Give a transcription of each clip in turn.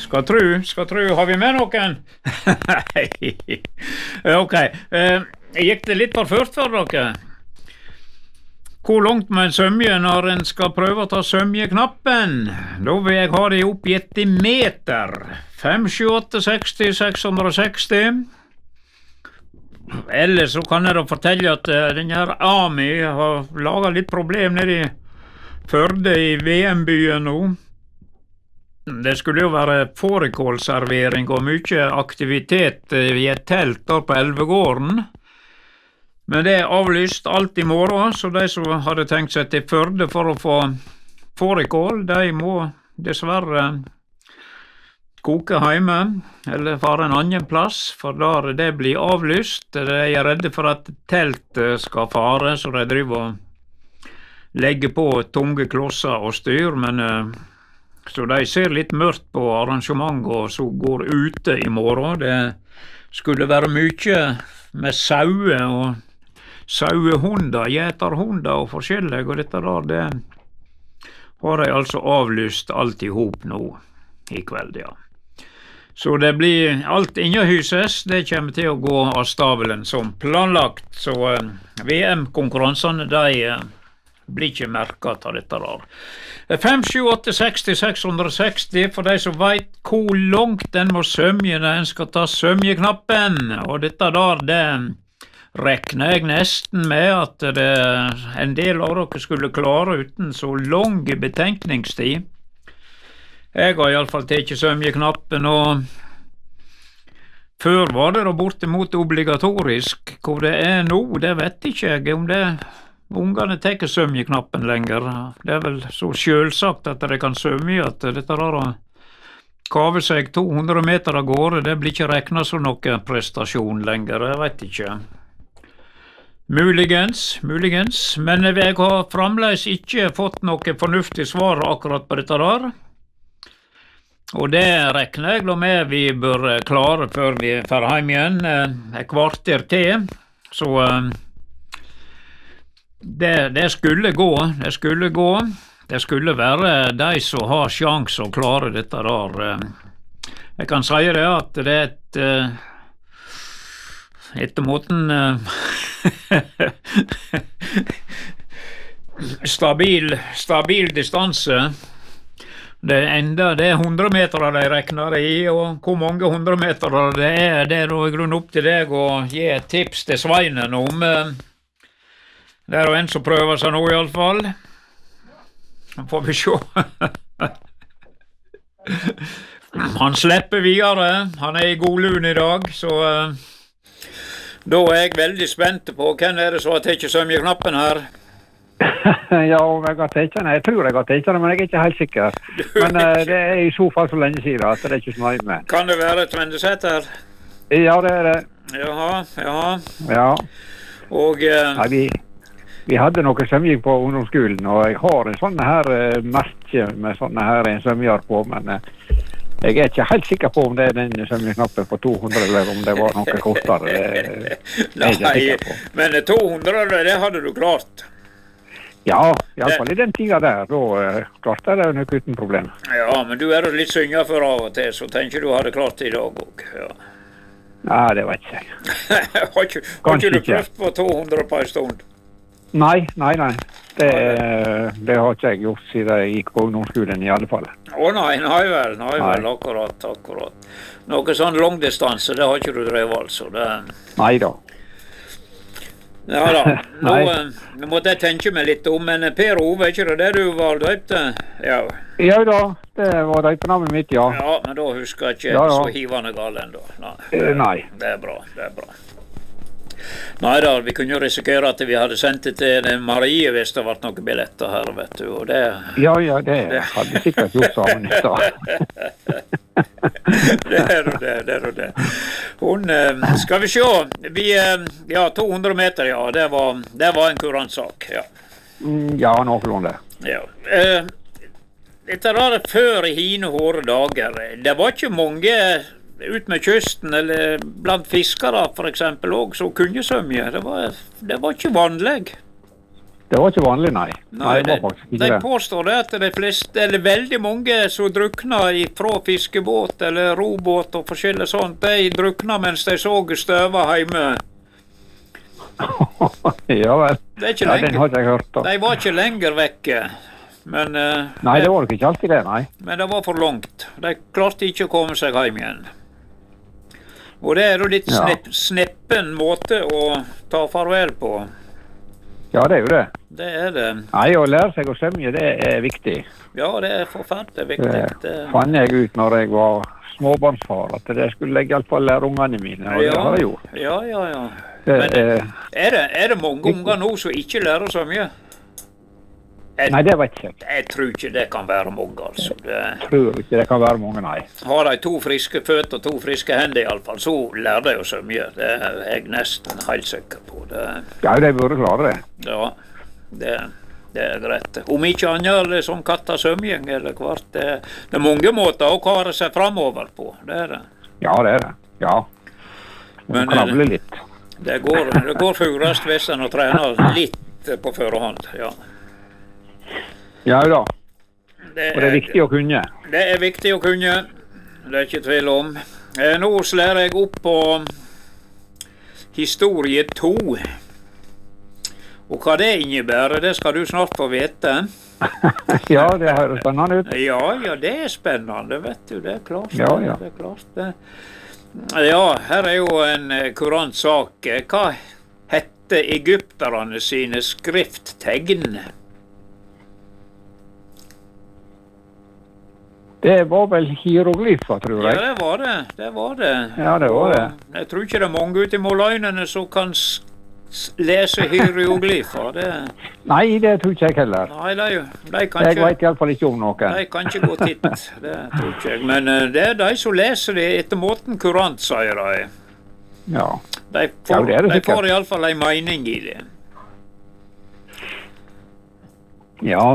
Skal tru, har vi med noen? Nei. Ok, gikk det litt for først for dere? Hvor langt må en sømje når en skal prøve å ta sømjeknappen? Da vil jeg ha det oppgitt i meter. 5, 7, 8, 60, 660. Ellers så kan jeg da fortelle at denne her AMI har laget litt problem nede i Førde i VM-byen nå. Det skulle jo være fårikålservering og mye aktivitet i et telt der på Elvegården. Men det er avlyst alt i morgen, så de som hadde tenkt seg til Førde for å få fårikål, de må dessverre koke hjemme, eller fare en annen plass, for der det blir avlyst. De er redde for at teltet skal fare, så de driver og legger på tunge klosser og styr, men så de ser litt mørkt på arrangementet som går ute i morgen. Det skulle være mye med sauer og sauehunder, gjeterhunder og forskjellig, og dette der, det har de altså avlyst alt i hop nå i kveld, ja. Så det blir alt innenhuses, det kommer til å gå av stabelen som planlagt, så VM-konkurransene, de blir ikke merket av dette der. 5, 7, 8, 60, 660, for de som vet hvor langt den må sømje når en skal ta sømjeknappen, og dette der, det rekner jeg nesten med at en del av dere skulle klare uten så lang betenkningstid. Jeg har i alle fall tatt sømjeknappen, og før var det da bortimot obligatorisk. Hvor det er nå, det vet ikke jeg om det. Ungene tar sømjeknappen lenger. Det er vel så selvsagt at de kan sømje at dette der å kave seg 200 meter av gårde, det blir ikke regnet som noen prestasjon lenger, jeg vet ikke. Muligens, men jeg har fremdeles ikke fått noe fornuftig svar akkurat på dette der. Og det regner jeg da med vi bør klare før vi fer hjem igjen, et kvarter til. Så det skulle gå, det skulle være de som har sjans å klare dette der. Jeg kan si det at det er etter måten stabil distanse. Det er 100 meter de regner i, og hvor mange 100 meter det er da i grunn opp til deg å gi et tips til Sveinen om. Det er jo en som prøver seg nå i alle fall. Nå får vi se. Han slipper videre, han er i god lun i dag, så da er jeg veldig spent på hvem er det som har tatt sømjeknappen her. Ja, om jeg har tatt den. Jeg tror jeg har tatt den, men jeg er ikke helt sikker. Men det er i så fall så lenge siden at det er ikke så nøye med. Kan det være Tvendesæter? Ja, det er det. Jaha. Ja. Og Nei, vi hadde noe sømjing på ungdomsskolen, og jeg har en sånn her merke med sånne her sømjer på, men jeg er ikke helt sikker på om det er den sømjeknappen på 200, eller om det var noe kortere. Nei, men 200, det hadde du klart. Ja, i alle fall i den tida der, da klarte jeg det nok uten problem. Ja, men du er jo litt synger for av og til, så tenker du hadde klart det i dag også. Ja. Nei, det vet ikke jeg. Har ikke du prøvd på 200 på en stund? Nei. Det har ikke jeg gjort siden jeg gikk på ungdomsskolen i alle fall. Nei vel, akkurat. Noe sånn langdistanse, det har ikke du drevet altså. Nei da. Ja da, nå måtte jeg tenke meg litt om, men Per Ove, er ikke det du var døypte? Ja da, det var døypenavnet mitt, ja. Ja, men da husker jeg ikke så hivende gale enda. Nei. Det er bra. Nei da, vi kunne jo risikere at vi hadde sendt det til Marie hvis det var noen billetter her, vet du, og det... Ja, det hadde sikkert gjort sammen i stad. Det er det. Hun, skal vi se, 200 meter, ja, det var en kurantsak, ja. Ja, noenlunde. Ja. Dette var det før i hine hårde dager. Det var ikke mange ut med kysten, eller blant fiskere for eksempel også, så kunne sømje. Det var ikke vanlig. Det var ikke vanlig, nei. Nei, det var faktisk ikke de det. påstår det at de fleste, eller veldig mange som drukner fra fiskebåt eller robåt og forskjellig sånt, de drukner mens de så støva hjemme. Ja vel. Det er ikke Ja, den har ikke jeg hørt da. De var ikke lenger vekke, men, Nei, det var nok ikke alltid det, nei. men det var for langt. De klarte ikke å komme seg hjem igjen. Og det er jo litt Ja. sneppen måte å ta farvel på. Ja, det er jo det. Det er det. Nei, å lære seg å svømme, det er viktig. Ja, det er forferdelig viktig. Det fant jeg ut når jeg var småbarnsfar, at det skulle jeg i alle fall lære ungene mine, og det har jeg gjort. Ja. Det, Men er det mange unger nå som ikke lærer så mye? nei, det vet jeg ikke. Jeg tror ikke det kan være mange, altså. Jeg tror ikke det kan være mange, nei. Har de 2 friske føtter og 2 friske hender i alle fall, så lærer de jo så mye. Det er jeg nesten helt sikker på. Ja, de burde klare det. Ja, det er greit. Om ikke annet er det som katta svømming eller hvert. Det er mange måter å klare seg framover på, det er det. Ja, det er det. Ja. Men Kravle litt. det går furast hvis en trener litt på forhånd, ja. Ja da. Og det er viktig å kunne. Det er viktig å kunne, det er ikke tvil om. Nå slår jeg opp på historie 2. Og hva det innebærer, det skal du snart få vite. Ja, det høres spennende ut. Ja, det er spennende, vet du. Det er klart. Ja. Det er klart det. Ja, her er jo en kurant sak. Hva hette egypterne sine skrifttegn? Det var vel hieroglyfer, tror Ja, jeg. det var det. Ja, det var det. Og jeg tror ikke det er mange ute i måløynene som kan lese hieroglyfer. Nei, det tror ikke jeg heller. Nei, de kan Jeg ikke... vet i alle fall ikke om noen. De kan ikke gå titt, det tror ikke jeg. Men det er de som leser det etter måten kurant, sier de. Ja. De Ja, får, det er det de sikkert. får i alle fall en mening i det. Ja.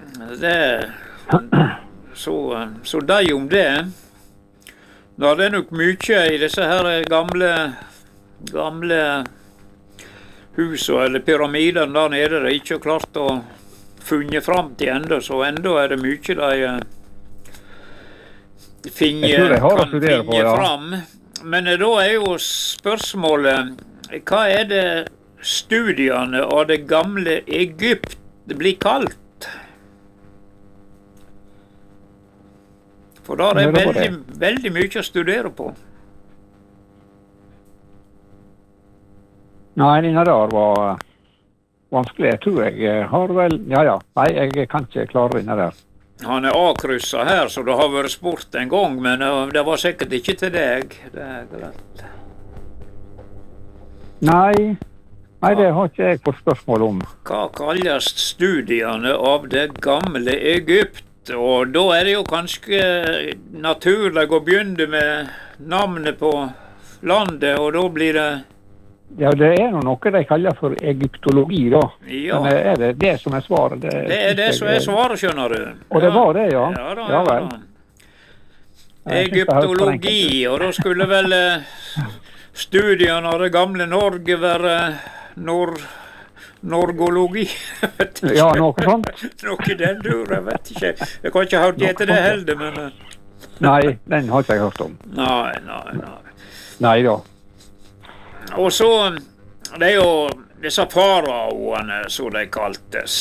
Så de om det. Da er det nok mye i disse her gamle husene eller pyramidene der nede de ikke har klart å funnet fram til enda, så enda er det mye de Jeg tror de har å kan studere på, finne ja. fram. Men da er jo spørsmålet, hva er det studiene av det gamle Egypt blir kalt? For da er det veldig mye å studere på. Nei, denne der var vanskelig. Jeg tror jeg har vel... Ja. Nei, jeg kan ikke klare denne der. Han er avkrysset her, så det har vært spurt en gang, men det var sikkert ikke til deg. Det er greit. Nei, det har ikke jeg fått spørsmål om. Hva kalles studiene av det gamle Egypt? Og da er det jo kanskje naturlig å begynne med navnet på landet, og da blir det... Ja, det er noe de kaller for egyptologi, da. Ja. Men er det det som er svaret? Det er det som er svaret, skjønner du. Og det var det, ja. Ja vel. Egyptologi, og da skulle vel studiene av det gamle Norge være norgologi, vet ikke. Ja, noe sånt. Noe i den duren, jeg vet ikke. Jeg kan ikke ha hørt etter det heller, men... Nei, den har ikke jeg hørt om. Nei. Nei da. Og så, det er jo disse faraoene, som de kaltes.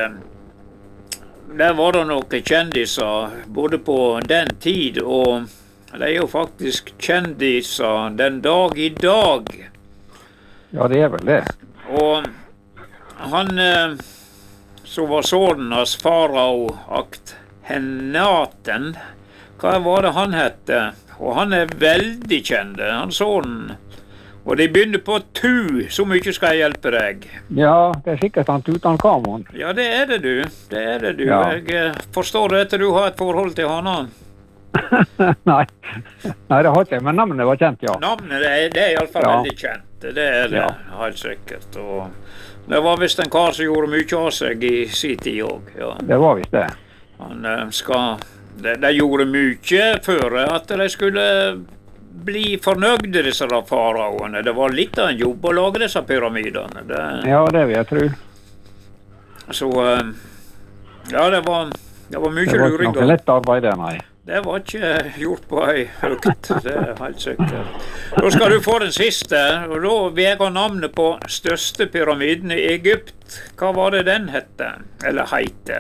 Der var det noen kjendiser, både på den tid, og de er jo faktisk kjendiser den dag i dag. Ja, det er vel det. Og han som var sønnen hans, farao Akhenaten, hva var det han hette? Og han er veldig kjent, han sønnen. Og de begynner på tu, så mye skal jeg hjelpe deg. Ja, det er sikkert han Tutankhamon. Ja, det er det du. Ja. Jeg forstår det etter du har et forhold til han. Nei, det har ikke jeg, men navnet var kjent, ja. Navnet det er i alle fall veldig kjent. Det er det, helt sikkert. Og det var visst en kar som gjorde mye av seg i sin tid også. Ja. Det var visst det. De gjorde mye før at de skulle bli fornøyde, disse faraoene. Det var litt av en jobb å lage disse pyramidene. Ja, det vil jeg tro. Så ja, det var mye Det var luring ikke noe lett arbeid der, nei. Det var ikke gjort på ei økt, det er helt sikkert. Da skal du få den siste, og da veger navnet på største pyramiden i Egypt. Hva var det den hette, eller heite?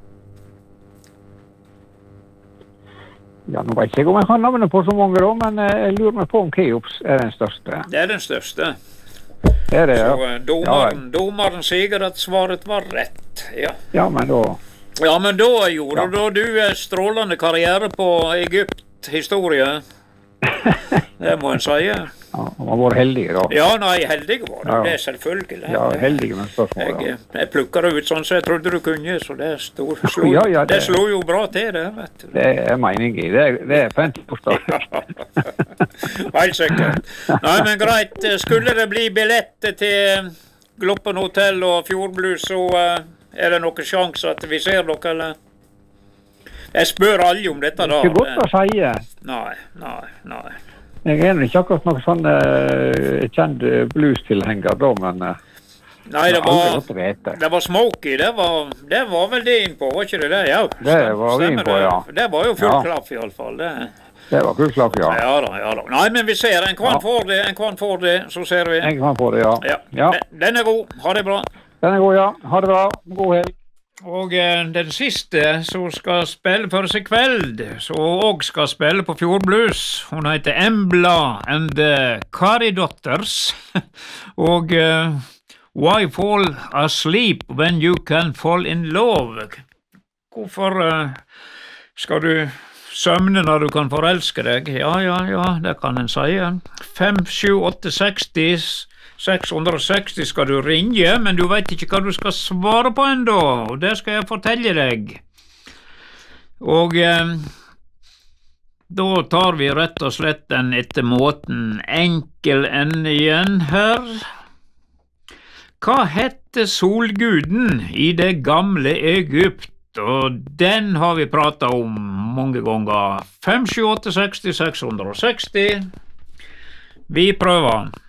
Ja, nå vet ikke jeg om jeg har navnet på så mange da, men jeg lurer meg på om Keops er den største. Det er den største. Det er det, ja. Så domaren sier at svaret var rett, ja. Ja, men da... Ja, men da gjorde du strålende karriere på Egypt-historie. Det må en si. Ja, man har vært heldig da. Ja, nei, heldig var det. Det er selvfølgelig. Ja, heldig med spørsmål. Jeg plukket det ut sånn som jeg trodde du kunne, så det slo jo bra til det, vet du. Det er meningen i. Det er pent forstått. Helt sikkert. Nei, men greit. Skulle det bli billetter til Gloppen Hotel og Fjordblues, så er det noen sjanse at vi ser dere, eller? Jeg spør alle om dette da. Det er ikke godt å si. Nei. Jeg er ikke akkurat noen sånn kjent blues-tilhenger da, men nei, det var Smokey, det var vel det innpå, var ikke det det? Ja, det var vi innpå, ja. Det var jo full klaff i alle fall, det. Det var full klaff, ja. Ja da. Nei, men vi ser, en kvann får det, så ser vi. En kvann får det, ja. Den er god, ha det bra. Den er god, ja. Ha det bra. God helg. Og den siste som skal spille for seg kveld, som også skal spille på Fjordblues, hun heter Embla and the Karidotters. Og Why Fall Asleep When You Can Fall In Love? Hvorfor skal du søvne når du kan forelske deg? Ja, det kan en si. 5, 7, 8, 60... 660 skal du ringe, men du vet ikke hva du skal svare på enda, og det skal jeg fortelle deg. Og da tar vi rett og slett den etter måten enkel ende igjen her. Hva hette solguden i det gamle Egypt? Og den har vi pratet om mange ganger. 5, 7, 8, 60, 660. Vi prøver.